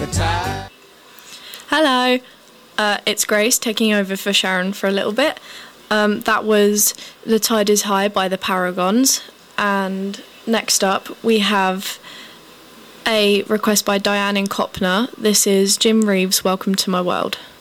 Hello, it's Grace taking over for Sharon for a little bit. That was The Tide is High by the Paragons. And next up we have a request by Diane in Copner. This is Jim Reeves' Welcome to My World.